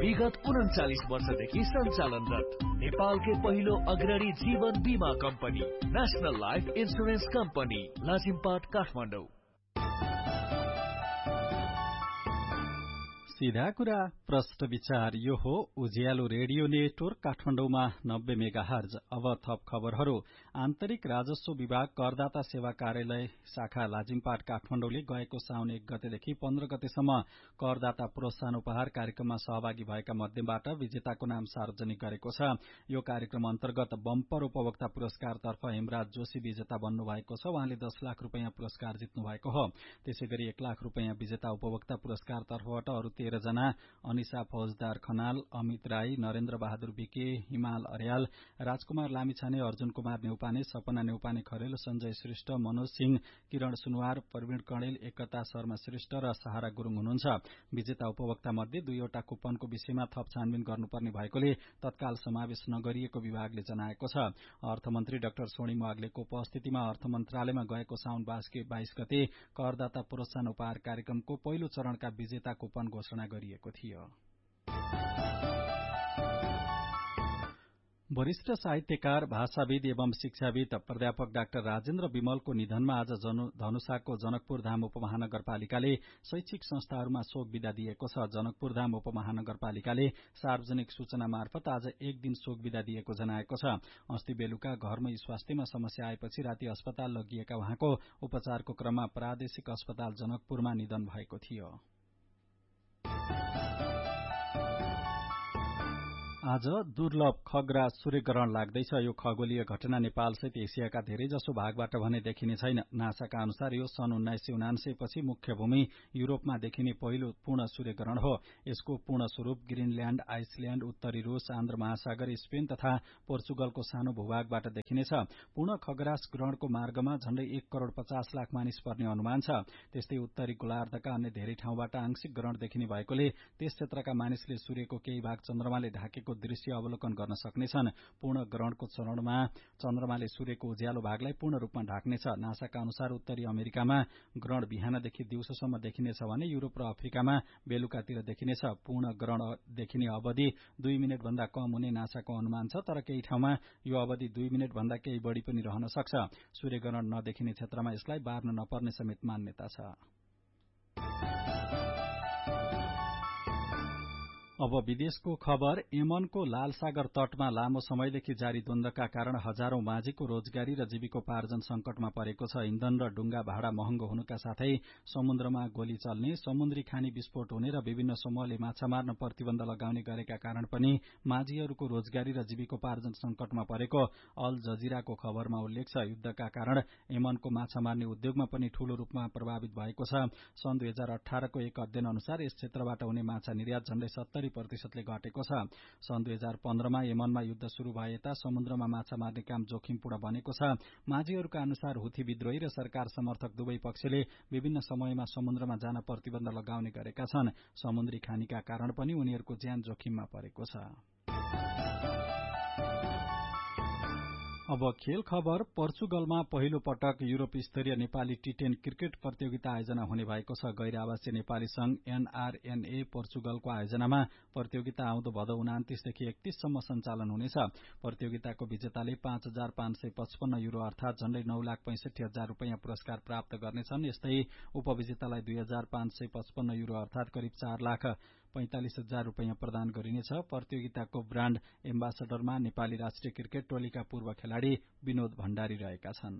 विगत 39 वर्षदेखि सञ्चालनरत नेपालकै पहिलो अग्रणी जीवन बीमा company national life insurance company Lazimpat Kathmandu. सीधा कुरा प्रश्न विचार यो हो उज्यालो रेडियो नेटवर्क काठमाडौँमा 90 मेगाहर्ज। अब थप खबरहरू। आन्तरिक राजस्व विभाग करदाता सेवा कार्यालय शाखा लाजिमपाट काठमाडौँले गएको साउन 1 गतेदेखि 15 गतेसम्म करदाता प्रोत्साहन उपहार कार्यक्रममा सहभागी भएका मध्यमबाट विजेताको नाम सार्वजनिक गरेको छ। यो कार्यक्रम अन्तर्गत बम्पर उपभोक्ता पुरस्कारतर्फ हेमराज जोशी विजेता बन्नु भएको छ। उहाँले 10 लाख रुपैयाँ पुरस्कार जित्नु भएको हो। त्यसैगरी 1 लाख रुपैयाँ विजेता उपभोक्ता पुरस्कारतर्फबाट अरू 13 जना अनिशा फौजदार खनाल, अमित राई, नरेन्द्र बहादुर विके, हिमाल अर्याल, राजकुमार लामिछाने, अर्जुन कुमार नेउपाने, सपना नेउपाने खरेल, संजय श्रेष्ठ, मनोज सिंह, किरण सुनवार, प्रवीण कणेल, एकता शर्मा श्रेष्ठ र सहारा गुरूङ हुनुहुन्छ। विजेता उपभोक्ता मध्ये 2 वटा कुपनको विषयमा थप छानबिन गर्नुपर्ने भएकोले तत्काल समावेश नगरिएको विभागले जनाएको छ। अर्थमन्त्री डाक्टर सोनिम वाग्लेको उपस्थितिमा अर्थ मन्त्रालयमा गएको साउन 22 गते करदाता प्रोत्साहन उपहार कार्यक्रमको पहिलो चरणका विजेता कुपन घोषणा गरिएको थियो। वरिष्ठ साहित्यकार, भाषाविद एवं शिक्षाविद प्राध्यापक डाक्टर राजेन्द्र विमलको निधनमा आज धनुषाको जनकपुर धाम उपमहानगरपालिकाले शैक्षिक संस्थाहरूमा शोक विदा दिएको छ। जनकपुर धाम उपमहानगरपालिकाले सार्वजनिक सूचना मार्फत आज 1 दिन शोक विदा दिएको जनाएको छ। अस्ति बेलुका घरमै स्वास्थ्यमा समस्या आएपछि राति अस्पताल लगिएका उहाँको उपचारको क्रममा प्रादेशिक अस्पताल जनकपुरमा निधन भएको थियो। आज दुर्लभ खग्रा सूर्यग्रहण लाग्दैछ। यो खगोलीय घटना नेपालसहित एसियाका धेरैजसो भागबाट भने देखिने छैन। नासाका अनुसार यो सन् 1979 पछि मुख्य भूमि युरोपमा देखिने पहिलो पूर्ण सूर्यग्रहण हो। यसको पूर्ण स्वरूप ग्रीनल्याण्ड, आइसल्याण्ड, उत्तरी रूस, आन्द्र महासागर, स्पेन तथा पोर्चुगलको सानो भूभागबाट देखिनेछ। पूर्ण खग्रास ग्रहणको मार्गमा झण्डै 1 करोड़ 50 लाख मानिस पर्ने अनुमान छ। त्यस्तै उत्तरी गोलार्धका अन्य धेरै ठाउँबाट आंशिक ग्रहण देखिने भएकोले त्यस क्षेत्रका मानिसले सूर्यको केही भाग चन्द्रमाले ढाकेको दृश्य अवलोकन गर्न सक्नेछन्। पूर्ण ग्रहणको चरणमा चन्द्रमाले सूर्यको उज्यालो भागलाई पूर्ण रूपमा ढाक्नेछ। नासाका अनुसार उत्तरी अमेरिकामा ग्रहण बिहानदेखि दिउँसोसम्म देखिनेछ भने युरोप र अफ्रिकामा बेलुकातिर देखिनेछ। पूर्ण ग्रहण देखिने अवधि 2 मिनट भन्दा कम हुने नासाको अनुमान छ, तर केही ठाउँमा यो अवधि 2 मिनट भन्दा केही बढ़ी पनि रहन सक्छ। सूर्यग्रहण नदेखिने क्षेत्रमा यसलाई बार्न नपर्ने समेत मान्यता छ। अब विदेशको खबर। यमनको लाल सागर तटमा लामो समयदेखि जारी द्वन्द्वका कारण हजारौं माझीको रोजगारी र जीविकोपार्जन संकटमा परेको छ। इन्धन र डुंगा भाडा महँगो हुनुका साथै समुद्रमा गोली चल्ने, समुद्री खानी विस्फोट हुने र विभिन्न समूहले माछा मार्न प्रतिबन्ध लगाउने गरेका कारण पनि माझीहरूको रोजगारी र जीविकोपार्जन संकटमा परेको अल जजिराको खबरमा उल्लेख छ। युद्धका कारण यमनको माछा मार्ने उद्योगमा पनि ठूलो रूपमा प्रभावित भएको छ। सन् 2018 को एक अध्ययन अनुसार यस क्षेत्रबाट हुने माछा निर्यात झण्डै 70% घटेको छ। सन् 2015 मा यमनमा युद्ध शुरू भए यता समुद्रमा माछा मार्ने काम जोखिमपूर्ण बनेको छ। माझीहरूका अनुसार हुथी विद्रोही र सरकार समर्थक दुवै पक्षले विभिन्न समयमा समुद्रमा जान प्रतिबन्ध लगाउने गरेका छन्। समुद्री खानीका कारण पनि उनीहरूको ज्यान जोखिममा परेको छ। अब खेल खबर। पोर्चुगलमा पहिलो पटक युरोप स्तरीय नेपाली टी10 क्रिकेट प्रतियोगिता आयोजना हुने भएको छ। गैर आवासीय नेपाली संघ NRNA पोर्चुगलको आयोजनामा प्रतियोगिता आउँदो भदौ 29 देखि 31 सम्म सञ्चालन हुनेछ। प्रतियोगिताको विजेताले 5,555 युरो अर्थात झण्डै 9,65,000 रुपैयाँ पुरस्कार प्राप्त गर्नेछन्। यस्तै उपविजेतालाई 2,555 युरो अर्थात करिब 4,45,000 रुपैयाँ प्रदान गरिनेछ। प्रतियोगिताको ब्राण्ड एम्बासडरमा नेपाली राष्ट्रिय क्रिकेट टोलीका पूर्व खेलाड़ी विनोद भण्डारी रहेका छन्।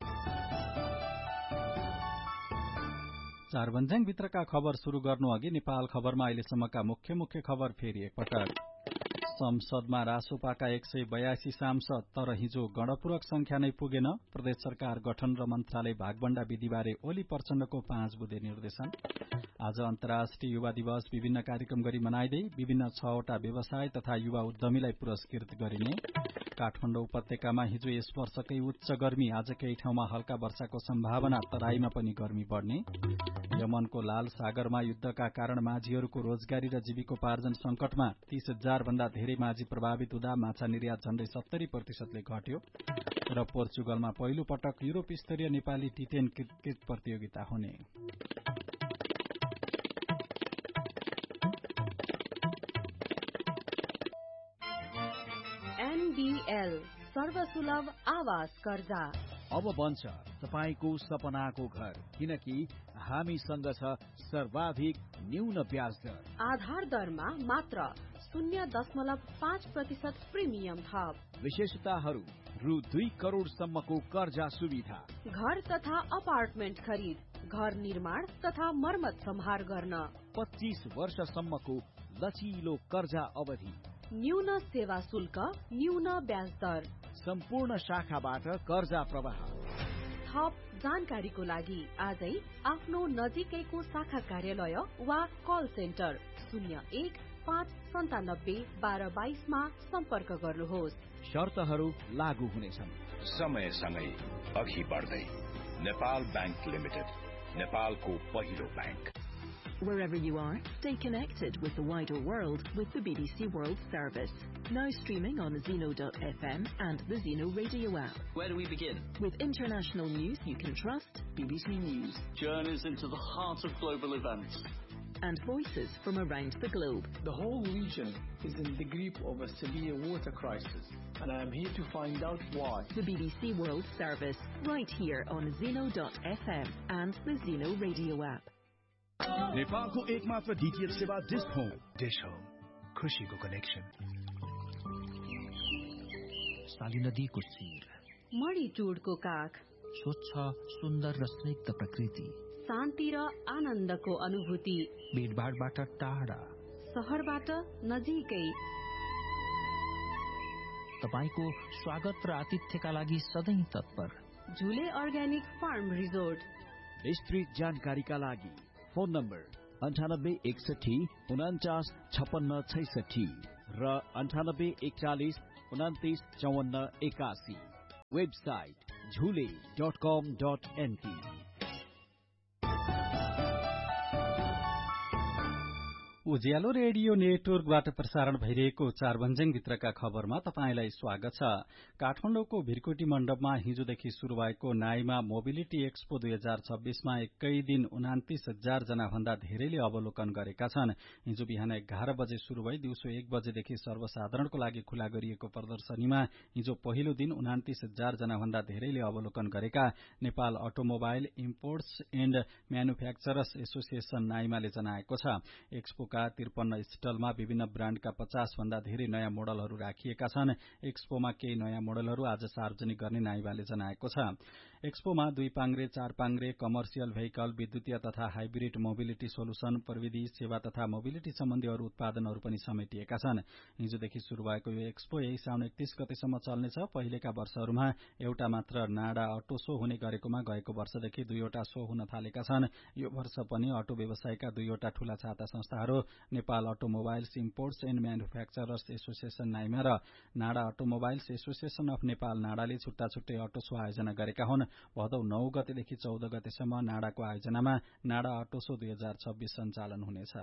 चारभन्ज्याङ भित्रका खबर शुरू गर्नु अघि नेपाल खबरमा अहिलेसम्मका मुख्य खबर फेरि एकपटक। संसदमा रासोपाका 182 सांसद, तर हिजो गणपूरक संख्या नै पुगेन। प्रदेश सरकार गठन र मन्त्रालय भागबण्डा विधिबारे ओली प्रचण्डको 5 बुँदे निर्देशन। आज अन्तर्राष्ट्रिय युवा दिवस विभिन्न कार्यक्रम गरी मनाइदै विभिन्न 6 वटा व्यवसाय तथा युवा उद्यमीलाई पुरस्कृत गरिने। काठमाडौँ उपत्यकामा हिजो यस वर्षकै उच्च गर्मी, आज केही ठाउँमा हल्का वर्षाको सम्भावना, तराईमा पनि गर्मी बढ्ने। यमनको लाल सागरमा युद्धका कारण माझीहरूको रोजगारी र जीविकोपार्जन संकटमा 30,000 भन्दा धेरै माझी प्रभावित हुँदा माछा निर्यात झण्डै 70% घट्यो। र पोर्चुगलमा पहिलो पटक युरोप स्तरीय नेपाली टी10 क्रिकेट प्रतियोगिता हुने। MBL सर्वसुलभ आवास कर्जा। अब बन्छ तपाईको सपनाको घर, किनकि हामीसँग छ सर्वाधिक न्यून ब्याज दर। आधार दरमा मात्र 0.5% प्रिमियम थप। विशेषताहरू रु 2 करोड सम्मको कर्जा सुविधा। घर तथा अपार्टमेन्ट खरिद, घर निर्माण तथा मर्मत सम्हार गर्न। 25 वर्षसम्मको लचिलो कर्जा अवधि। न्यून सेवा शुल्क, न्यून ब्याज दर। सम्पूर्ण शाखाबाट कर्जा प्रवाह। थप जानकारीको लागि आजै आफ्नो नजिकैको शाखा कार्यालय वा कल सेन्टर 01-597-1222 मा सम्पर्क गर्नुहोस्। शर्तहरू लागू हुनेछन्। समयसँगै अघि बढ्दै नेपाल बैंक लिमिटेड, नेपालको पहिलो bank. Wherever you are, stay connected with the wider world with the BBC World Service. Now streaming on Zeno.fm and the Zeno radio app. Where do we begin? With international news you can trust, BBC News. Journeys into the heart of global events. And voices from around the globe. The whole region is in the grip of a severe water crisis, and I am here to find out why. The BBC World Service, right here on Zeno.fm and the Zeno radio app. नेपालको एकमात्र DTH सेवा dish home. Dish home, खुशीको connection. साली नदीको शिर, मणिटुडको काख, स्वच्छ सुन्दर र स्निग्ध प्रकृति, शान्ति र आनन्दको अनुभूति, भीडभाडबाट टाढा, शहरबाट नजिकै। तपाईको स्वागत र आतिथ्यका लागि सधैँ तत्पर। झुले अर्ग्यानिक फार्म रिजोर्ट। विस्तृत जानकारीका लागि फोन नम्बर 9861495666 र 9841295481। वेबसाइट झुले.com.np। उज्यालो रेडियो नेटवर्कबाट प्रसारण भइरहेको चारभन्ज्याङ भित्रका खबरमा तपाईंलाई स्वागत छ। काठमाडौँको भिरकोटी मण्डपमा हिजोदेखि शुरू भएको नाइमा मोबिलिटी एक्सपो 2026 मा एकै दिन 29,000 जना भन्दा धेरैले अवलोकन गरेका छन्। हिजो बिहान 11 बजे शुरू भई दिउँसो 1 बजेदेखि सर्वसाधारणको लागि खुला गरिएको प्रदर्शनीमा हिजो पहिलो दिन 29,000 जना भन्दा धेरैले अवलोकन गरेका Nepal automobile imports and manufacturers association नाइमाले जनाएको छ। एक्सपो 53 स्टलमा विभिन्न ब्राण्डका 50 भन्दा धेरै नयाँ मोडलहरू राखिएका छन्। एक्सपोमा केही नयाँ मोडलहरू आज सार्वजनिक गर्ने नाइबाले जनाएको छ। एक्सपोमा 2 पाङ्ग्रे 4 पाङ्ग्रे कमर्सियल भेहिकल, विद्युतीय तथा हाइब्रिड मोबिलिटी सोलुसन, प्रविधि सेवा तथा मोबिलिटी सम्बन्धी अरू उत्पादनहरू पनि समेटिएका छन्। हिजोदेखि शुरू भएको यो एक्सपो यही साउन 31 गतेसम्म चल्नेछ। पहिलेका वर्षहरूमा एउटा मात्र नाडा अटो शो हुने गरेकोमा गएको वर्षदेखि 2वटा शो हुन थालेका छन्। यो वर्ष पनि अटो व्यवसायका 2वटा ठूला छाता संस्थाहरू Nepal automobiles imports and manufacturers association Naima र NADA automobiles association of Nepal नाडाले छुट्टा छुट्टै अटो शो आयोजना गरेका हुन्। भदौ 9 गतेदेखि 14 गतेसम्म नाडाको आयोजनामा नाडा अटो शो 2026 सञ्चालन हुनेछ।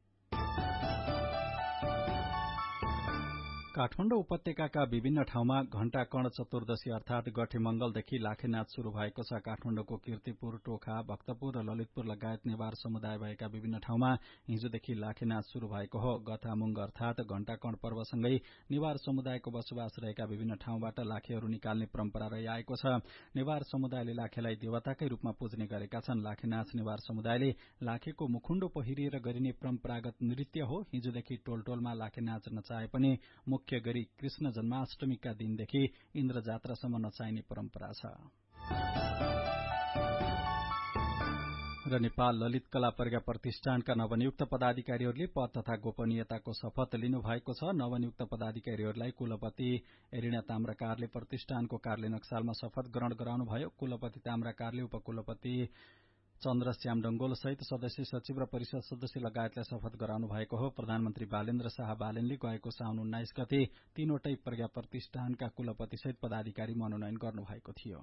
काठमाडौँ उपत्यकाका विभिन्न ठाउँमा घण्टाकर्ण चतुर्दशी अर्थात गठे मंगलदेखि लाखेनाथ शुरू भएको छ। काठमाडौँको कीर्तिपुर, टोखा, भक्तपुर र ललितपुर लगायत नेवार समुदाय भएका विभिन्न ठाउँमा हिजोदेखि लाखेनाथ शुरू भएको हो। गथामुंग अर्थात घण्टाकर्ण पर्वसँगै नेवार समुदायको बसोबास रहेका विभिन्न ठाउँबाट लाखेहरू निकाल्ने परम्परा रहिआएको छ। नेवार समुदायले लाखेलाई देवताकै रूपमा पूज्ने गरेका छन्। लाखेनाथ नेवार समुदायले लाखेको मुखुण्डो पहिरिएर गरिने परम्परागत नृत्य हो। हिजोदेखि टोलटोलमा लाखेनाच नचाए पनि मुख्य गरी कृष्ण जन्माष्टमीका दिनदेखि इन्द्र जात्रासम्म नचाइने परम्परा छ। र नेपाल ललित कला प्रज्ञा प्रतिष्ठानका नवनियुक्त पदाधिकारीहरूले पद तथा गोपनीयताको शपथ लिनुभएको छ। नवनियुक्त पदाधिकारीहरूलाई कुलपति एरिना ताम्राकारले प्रतिष्ठानको कार्य नक्सालमा शपथ ग्रहण गराउनुभयो। कुलपति ताम्राकारले उपकुलपति चन्द्रश्याम डंगोल सहित सदस्य सचिव र परिषद सदस्य लगायतलाई शपथ गराउनु भएको हो। प्रधानमन्त्री बालेन्द्र शाह बालेनले गएको साउन 19 गते 3वटै प्रज्ञा प्रतिष्ठानका कुलपति सहित पदाधिकारी मनोनयन गर्नुभएको थियो।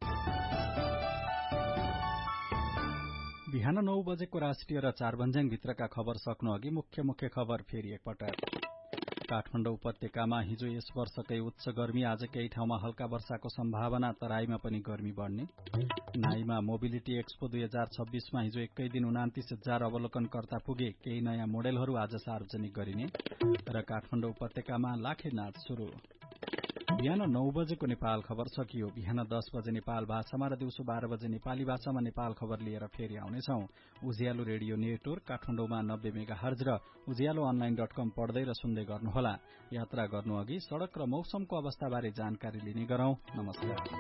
बिहान 9 बजेको राष्ट्रिय र चारभन्ज्याङ भित्रका खबर सक्नु अघि मुख्य खबर फेरि एकपटक। काठमाडौँ उपत्यकामा हिजो यस वर्षकै उच्च गर्मी, आज केही ठाउँमा हल्का वर्षाको सम्भावना, तराईमा पनि गर्मी बढ्ने। नाइमा मोबिलिटी एक्सपो 2026 मा हिजो एकै दिन 29,000 अवलोकनकर्ता पुगे। केही नयाँ मोडेलहरू आज सार्वजनिक गरिने र काठमाडौँ उपत्यकामा लाखेनाच शुरू। बिहान 9 बजेको नेपाल खबर सकियो। बिहान 10 बजे नेपाल भाषामा र दिउँसो 12 बजे नेपाली भाषामा नेपाल खबर लिएर फेरि आउनेछौं। उज्यालो रेडियो नेटवर्क काठमाडौँमा 90 मेगाहर्ज र उज्यालो online.com पढ्दै र सुन्दै गर्नुहोला। यात्रा गर्नु अघि सड़क र मौसमको अवस्थाबारे जानकारी लिने गरौं। नमस्कार।